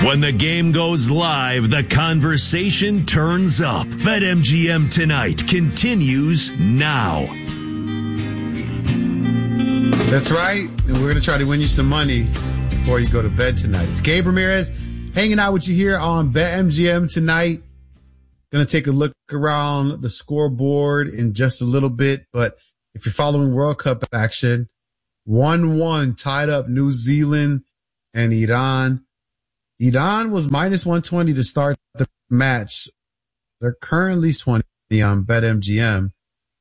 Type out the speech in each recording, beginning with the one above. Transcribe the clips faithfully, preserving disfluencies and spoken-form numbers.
When the game goes live, the conversation turns up. BetMGM Tonight continues now. That's right. And we're going to try to win you some money before you go to bed tonight. It's Gabe Ramirez hanging out with you here on BetMGM Tonight. Going to take a look around the scoreboard in just a little bit. But if you're following World Cup action, one one tied up New Zealand and Iran. Iran was minus one twenty to start the match. They're currently twenty on BetMGM.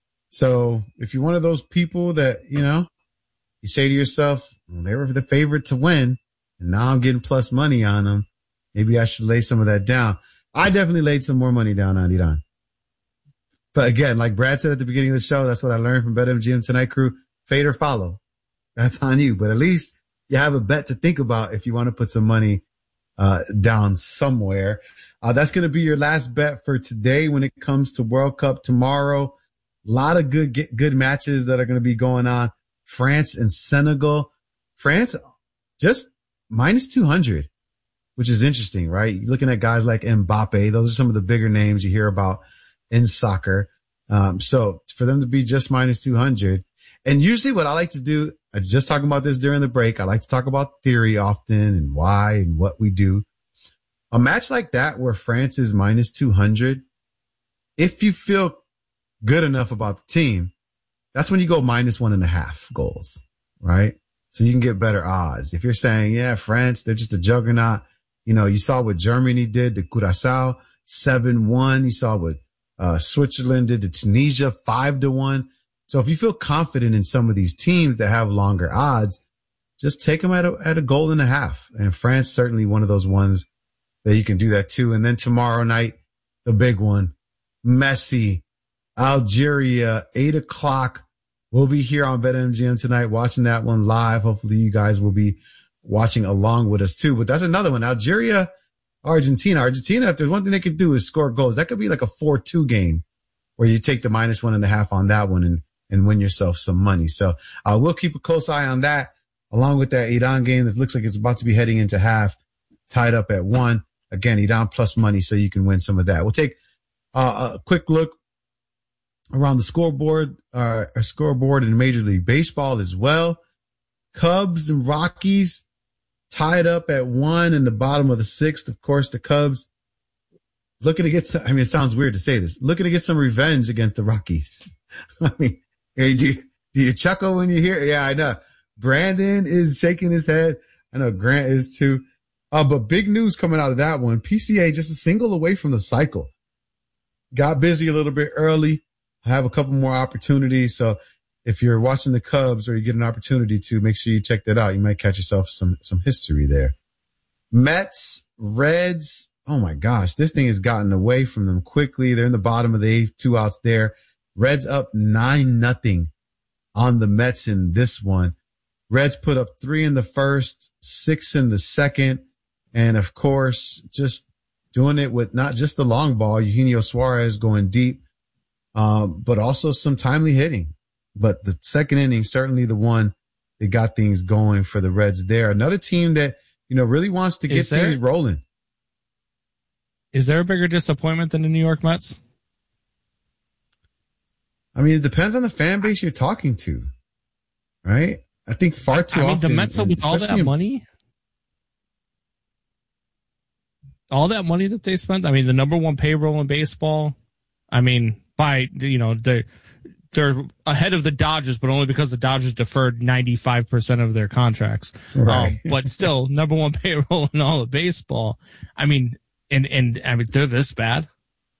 So if you're one of those people that, you know, you say to yourself, well, they were the favorite to win, and now I'm getting plus money on them, maybe I should lay some of that down. I definitely laid some more money down on Iran. But again, like Brad said at the beginning of the show, that's what I learned from BetMGM Tonight crew. Fade or follow. That's on you. But at least you have a bet to think about if you want to put some money Uh, down somewhere. Uh, that's going to be your last bet for today when it comes to World Cup tomorrow. A lot of good, good matches that are going to be going on. France and Senegal. France just minus two hundred, which is interesting, right? You're looking at guys like Mbappe. Those are some of the bigger names you hear about in soccer. Um, so for them to be just minus two hundred, and usually what I like to do, I was just talking about this during the break. I like to talk about theory often and why and what we do. A match like that where France is minus two hundred, if you feel good enough about the team, that's when you go minus one and a half goals, right? So you can get better odds. If you're saying, yeah, France, they're just a juggernaut. You know, you saw what Germany did to Curaçao, seven one. You saw what uh, Switzerland did to Tunisia, five to one. So if you feel confident in some of these teams that have longer odds, just take them at a, at a goal and a half. And France certainly one of those ones that you can do that too. And then tomorrow night, the big one, Messi, Algeria, eight o'clock. We'll be here on BetMGM Tonight watching that one live. Hopefully you guys will be watching along with us too. But that's another one. Algeria, Argentina. Argentina, if there's one thing they could do is score goals. That could be like a four two game where you take the minus one and a half on that one and and win yourself some money. So uh, we'll keep a close eye on that, along with that Iran game that looks like it's about to be heading into half, tied up at one. Again, Iran plus money, so you can win some of that. We'll take uh, a quick look around the scoreboard, uh, our scoreboard in Major League Baseball as well. Cubs and Rockies tied up at one in the bottom of the sixth. Of course, the Cubs looking to get some, I mean, it sounds weird to say this, looking to get some revenge against the Rockies. I mean, Hey, do you, do you chuckle when you hear it? Yeah, I know. Brandon is shaking his head. I know Grant is too. Uh, but big news coming out of that one. P C A just a single away from the cycle. Got busy a little bit early. I have a couple more opportunities. So if you're watching the Cubs or you get an opportunity to, make sure you check that out. You might catch yourself some, some history there. Mets, Reds. Oh my gosh. This thing has gotten away from them quickly. They're in the bottom of the eighth, two outs there. Reds up nine nothing on the Mets in this one. Reds put up three in the first, six in the second. And of course, just doing it with not just the long ball, Eugenio Suarez going deep, um, but also some timely hitting. But the second inning, certainly the one that got things going for the Reds there. Another team that, you know, really wants to get there, things rolling. Is there a bigger disappointment than the New York Mets? I mean, it depends on the fan base you're talking to, right? I think far too I mean, often. the Mets with all that money, all that money that they spent. I mean, the number one payroll in baseball. I mean, by, you know, they're, they're ahead of the Dodgers, but only because the Dodgers deferred ninety-five percent of their contracts. Right. Um, but still, number one payroll in all of baseball. I mean, and, and I mean, they're this bad.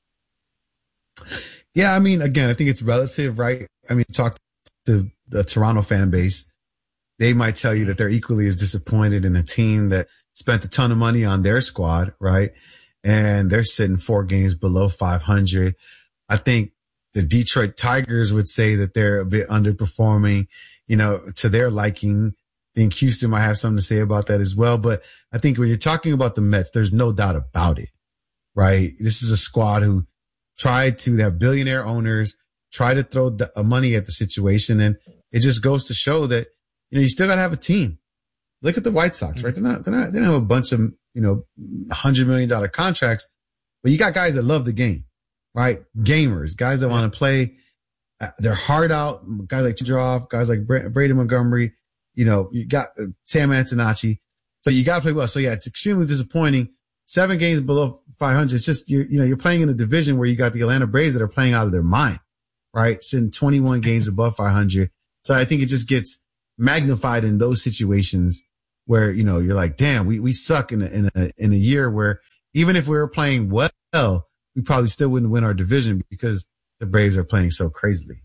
Yeah, I mean, again, I think it's relative, right? I mean, talk to the Toronto fan base. They might tell you that they're equally as disappointed in a team that spent a ton of money on their squad, right? And they're sitting four games below five hundred. I think the Detroit Tigers would say that they're a bit underperforming, you know, to their liking. I think Houston might have something to say about that as well. But I think when you're talking about the Mets, there's no doubt about it, right? This is a squad who tried to have billionaire owners, try to throw the, uh, money at the situation. And it just goes to show that, you know, you still got to have a team. Look at the White Sox, right? They're not, they're not, they don't have a bunch of, you know, hundred million dollar contracts, but you got guys that love the game, right? Gamers, guys that want to play their heart out, guys like Chidroff, guys like Brady Montgomery, you know, you got Sam Antonacci. So you got to play well. So yeah, it's extremely disappointing. Seven games below five hundred. It's just, you're, you know, you're playing in a division where you got the Atlanta Braves that are playing out of their mind, right? Sitting twenty-one games above five hundred. So I think it just gets magnified in those situations where, you know, you're like, damn, we, we suck in a, in a, in a year where even if we were playing well, we probably still wouldn't win our division because the Braves are playing so crazily.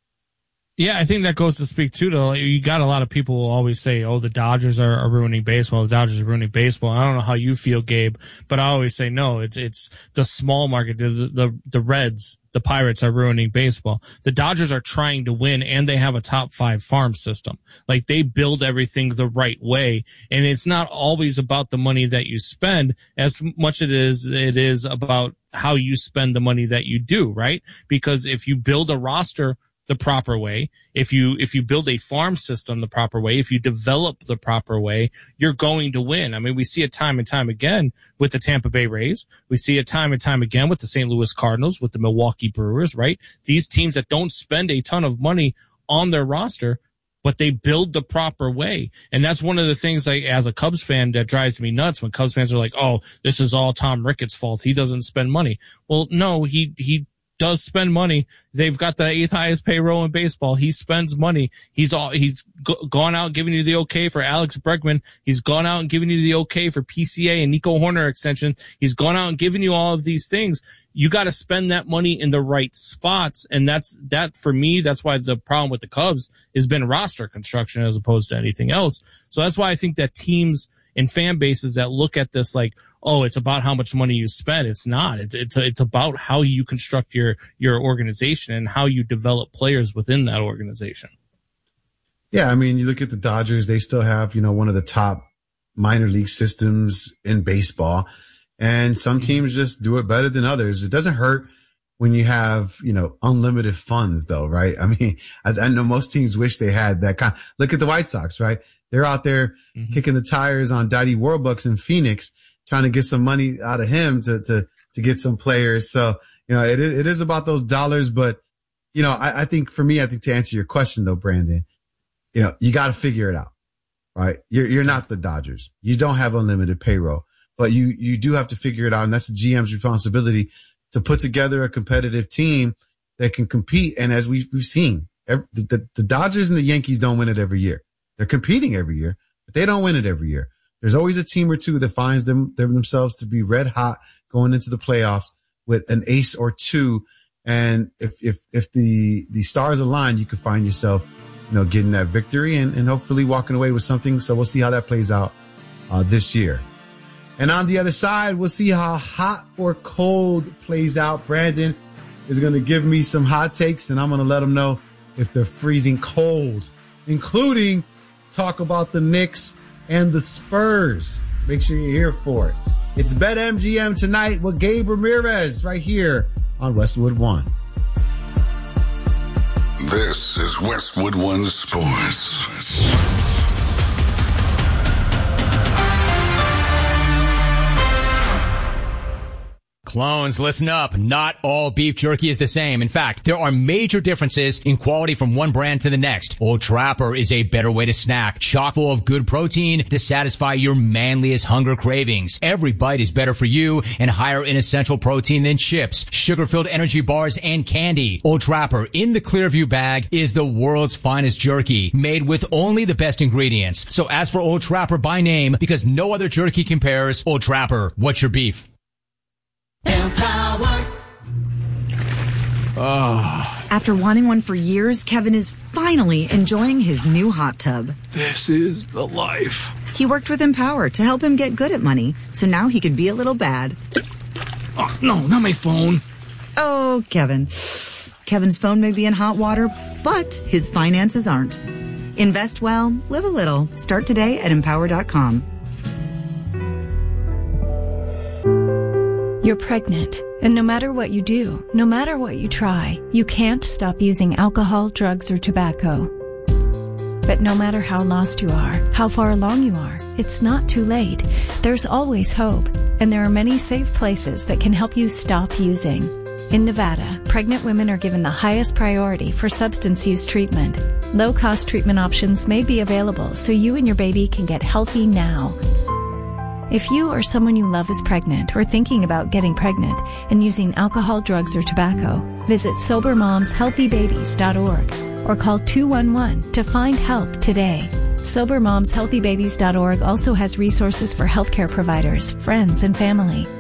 Yeah, I think that goes to speak too. To you got a lot of people who always say, "Oh, the Dodgers are, are ruining baseball. The Dodgers are ruining baseball." I don't know how you feel, Gabe, but I always say no. It's it's the small market, the the the Reds, the Pirates are ruining baseball. The Dodgers are trying to win, and they have a top five farm system. Like they build everything the right way, and it's not always about the money that you spend as much as it is it is about how you spend the money that you do. Right? Because if you build a roster the proper way, if you if you build a farm system the proper way, if you develop the proper way, you're going to win. I mean, we see it time and time again with the Tampa Bay Rays. We see it time and time again with the Saint Louis Cardinals, with the Milwaukee Brewers, right? These teams that don't spend a ton of money on their roster, but they build the proper way. And that's one of the things, like, as a Cubs fan, that drives me nuts when Cubs fans are like, oh, this is all Tom Ricketts' fault. He doesn't spend money. Well, no, he he does spend money. They've got the eighth highest payroll in baseball. He spends money. He's all, he's g- gone out and giving you the okay for Alex Bregman. He's gone out and giving you the okay for P C A and Nico Horner extension. He's gone out and given you all of these things. You got to spend that money in the right spots. And that's, that for me, that's why the problem with the Cubs has been roster construction as opposed to anything else. So that's why I think that teams and fan bases that look at this like, oh, it's about how much money you spend. It's not. It's it's it's about how you construct your your organization and how you develop players within that organization. Yeah, I mean, you look at the Dodgers; they still have, you know, one of the top minor league systems in baseball, and some teams just do it better than others. It doesn't hurt when you have, you know, unlimited funds, though, right? I mean, I, I know most teams wish they had that kind. Look at the White Sox, right? They're out there mm-hmm. kicking the tires on Dottie Warbucks in Phoenix, trying to get some money out of him to, to, to get some players. So, you know, it is, it is about those dollars, but, you know, I, I think for me, I think to answer your question though, Brandon, you know, you got to figure it out, right? You're, you're not the Dodgers. You don't have unlimited payroll, but you, you do have to figure it out. And that's the G M's responsibility to put together a competitive team that can compete. And as we've, we've seen, every, the, the Dodgers and the Yankees don't win it every year. They're competing every year, but they don't win it every year. There's always a team or two that finds them, them themselves to be red hot going into the playoffs with an ace or two. And if, if, if the, the stars align, you could find yourself, you know, getting that victory and, and hopefully walking away with something. So we'll see how that plays out, uh, this year. And on the other side, we'll see how hot or cold plays out. Brandon is going to give me some hot takes and I'm going to let him know if they're freezing cold, including talk about the Knicks and the Spurs. Make sure you're here for it. It's BetMGM tonight with Gabe Ramirez right here on Westwood One. This is Westwood One Sports. Clones, listen up. Not all beef jerky is the same. In fact, there are major differences in quality from one brand to the next. Old Trapper is a better way to snack, chock full of good protein to satisfy your manliest hunger cravings. Every bite is better for you and higher in essential protein than chips, sugar-filled energy bars, and candy. Old Trapper in the Clearview bag is the world's finest jerky, made with only the best ingredients. So ask for Old Trapper by name because no other jerky compares. Old Trapper, what's your beef? Empower. Oh. After wanting one for years, Kevin is finally enjoying his new hot tub. This is the life. He worked with Empower to help him get good at money, so now he can be a little bad. Oh, no, not my phone. Oh, Kevin. Kevin's phone may be in hot water, but his finances aren't. Invest well, live a little. Start today at empower dot com. You're pregnant, and no matter what you do, no matter what you try, you can't stop using alcohol, drugs, or tobacco. But no matter how lost you are, how far along you are, it's not too late. There's always hope, and there are many safe places that can help you stop using. In Nevada, pregnant women are given the highest priority for substance use treatment. Low-cost treatment options may be available so you and your baby can get healthy now. If you or someone you love is pregnant or thinking about getting pregnant and using alcohol, drugs, or tobacco, visit sober moms healthy babies dot org or call two one one to find help today. sober moms healthy babies dot org also has resources for healthcare providers, friends, and family.